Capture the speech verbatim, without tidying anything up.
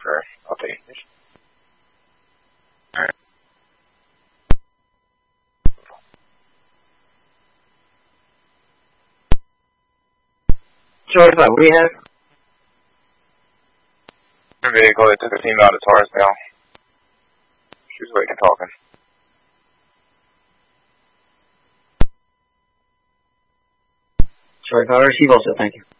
sure. I'll take it. Alright. Charlie five, what do you have? A vehicle that took a female to Torresdale. She was awake and talking. Charlie five, receive also, thank you.